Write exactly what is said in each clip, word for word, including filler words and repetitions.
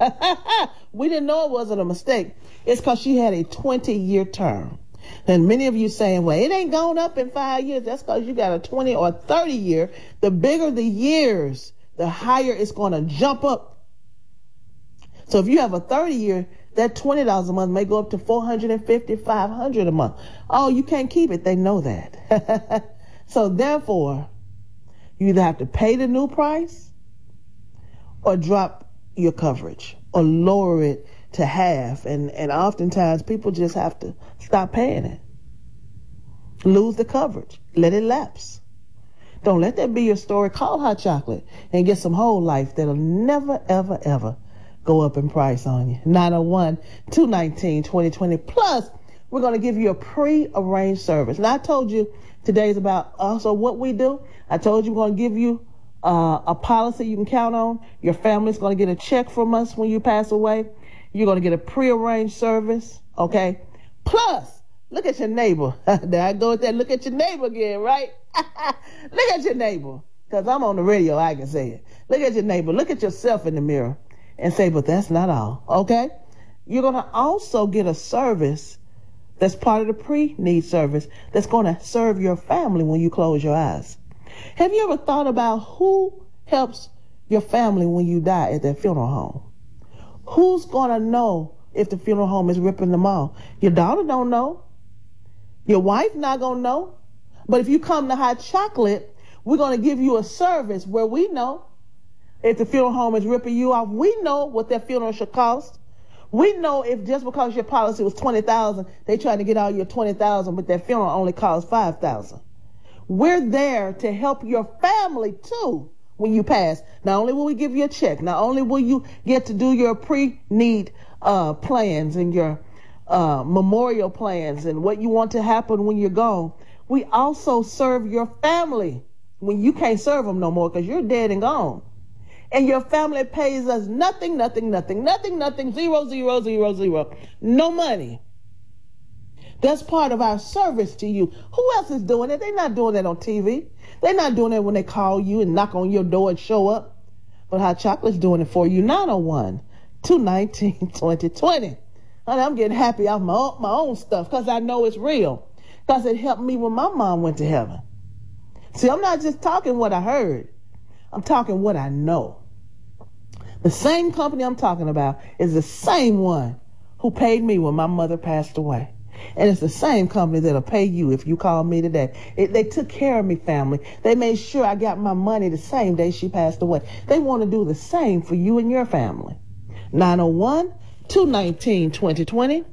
We didn't know it wasn't a mistake. It's because she had a twenty-year term. And many of you saying, well, it ain't gone up in five years. That's because you got a twenty or thirty year. The bigger the years, the higher it's going to jump up. So if you have a thirty year, that twenty dollars a month may go up to four hundred fifty dollars, five hundred dollars a month. Oh, you can't keep it. They know that. So therefore, you either have to pay the new price or drop your coverage or lower it to half. And, and oftentimes people just have to stop paying it. Lose the coverage. Let it lapse. Don't let that be your story. Call Hot Chocolate and get some whole life that'll never, ever, ever go up in price on you. nine oh one, two nineteen, twenty twenty. Plus, we're going to give you a pre-arranged service. Now, I told you today's about also what we do. I told you we're going to give you uh, a policy you can count on. Your family's going to get a check from us when you pass away. You're going to get a pre-arranged service, okay? Plus, look at your neighbor. There I go with that. Look at your neighbor again, right? Look at your neighbor. Because I'm on the radio, I can say it. Look at your neighbor. Look at yourself in the mirror and say, but that's not all, okay? You're going to also get a service that's part of the pre-need service that's going to serve your family when you close your eyes. Have you ever thought about who helps your family when you die at that funeral home? Who's going to know if the funeral home is ripping them off? Your daughter don't know. Your wife not going to know. But if you come to Hot Chocolate, we're going to give you a service where we know if the funeral home is ripping you off. We know what that funeral should cost. We know if just because your policy was twenty thousand dollars, they trying to get out your twenty thousand dollars, but that funeral only costs five thousand dollars. We're there to help your family too when you pass. Not only will we give you a check, not only will you get to do your pre-need uh, plans and your uh, memorial plans and what you want to happen when you're gone, we also serve your family when you can't serve them no more because you're dead and gone. And your family pays us nothing, nothing, nothing, nothing, nothing, zero, zero, zero, zero. No money. That's part of our service to you. Who else is doing it? They're not doing that on T V. They're not doing it when they call you and knock on your door and show up. But Hot Chocolate's doing it for you. nine oh one, two nineteen, twenty twenty. Honey, I'm getting happy off my own, my own stuff because I know it's real. Because it helped me when my mom went to heaven. See, I'm not just talking what I heard. I'm talking what I know. The same company I'm talking about is the same one who paid me when my mother passed away. And it's the same company that'll pay you if you call me today. It, they took care of me, family. They made sure I got my money the same day she passed away. They want to do the same for you and your family. nine oh one, two nineteen, twenty twenty.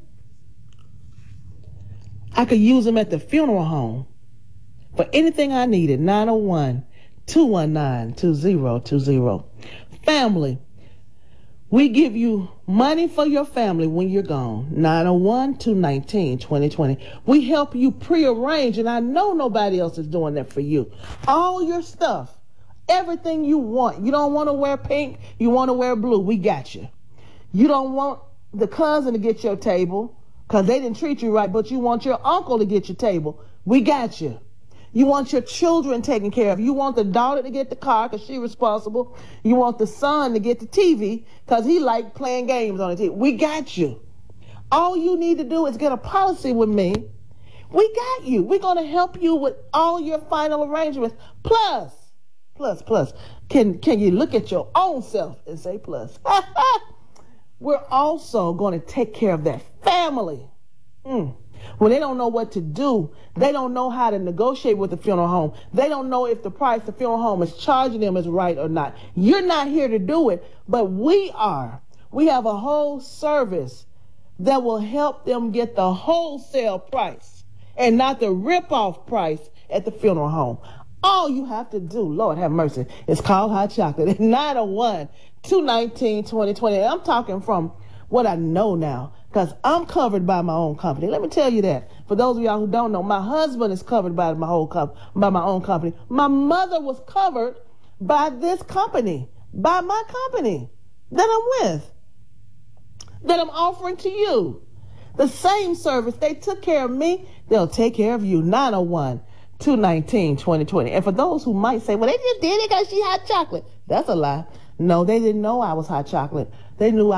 I could use them at the funeral home for anything I needed. nine oh one, two one nine, two zero two zero. Family. We give you money for your family when you're gone. nine oh one, two nineteen, twenty twenty. We help you prearrange, and I know nobody else is doing that for you. All your stuff, everything you want. You don't want to wear pink, you want to wear blue. We got you. You don't want the cousin to get your table because they didn't treat you right, but you want your uncle to get your table. We got you. You want your children taken care of. You want the daughter to get the car because she's responsible. You want the son to get the T V because he liked playing games on the T V. We got you. All you need to do is get a policy with me. We got you. We're going to help you with all your final arrangements. Plus, plus, plus. Can, can you look at your own self and say plus? We're also going to take care of that family. Mm. When they don't know what to do, they don't know how to negotiate with the funeral home. They don't know if the price the funeral home is charging them is right or not. You're not here to do it, but we are. We have a whole service that will help them get the wholesale price and not the rip-off price at the funeral home. All you have to do, Lord have mercy, is call Hot Chocolate at nine oh one, two nineteen, twenty twenty. I'm talking from what I know now, because I'm covered by my own company. Let me tell you that. For those of y'all who don't know, my husband is covered by my whole com- by my own company. My mother was covered by this company, by my company that I'm with, that I'm offering to you. The same service. They took care of me, they'll take care of you. nine oh one, two nineteen, twenty twenty. And for those who might say, well, they just did it because she Hot Chocolate. That's a lie. No, they didn't know I was Hot Chocolate. They knew I